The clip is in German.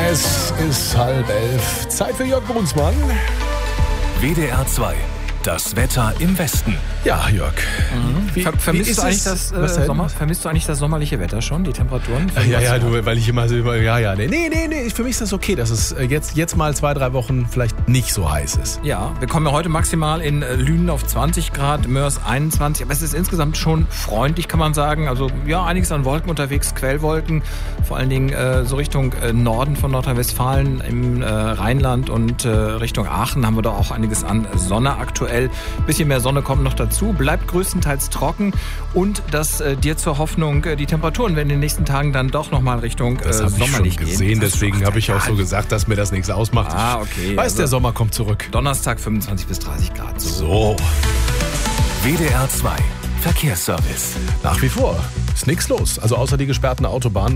Es ist 10:30. Zeit für Jörg Brunsmann. WDR 2. Das Wetter im Westen. Ja, Jörg. Vermisst du eigentlich das sommerliche Wetter schon, die Temperaturen? Weil ich immer so nee, für mich ist das okay, dass es jetzt mal 2-3 Wochen vielleicht nicht so heiß ist. Ja, wir kommen ja heute maximal in Lünen auf 20 Grad, Mörs 21, aber es ist insgesamt schon freundlich, kann man sagen. Also ja, einiges an Wolken unterwegs, Quellwolken, vor allen Dingen so Richtung Norden von Nordrhein-Westfalen, im Rheinland und Richtung Aachen haben wir da auch einiges an Sonne aktuell. Ein bisschen mehr Sonne kommt noch dazu, bleibt größtenteils trocken und das dir zur Hoffnung, die Temperaturen werden in den nächsten Tagen dann doch nochmal Richtung sommerlich gehen. Das habe ich schon gesehen, deswegen habe ich auch so gesagt, dass mir das nichts ausmacht. Okay. Der Sommer kommt zurück. Donnerstag 25 bis 30 Grad. So. WDR 2. Verkehrsservice. Nach wie vor ist nichts los, also außer die gesperrten Autobahnen.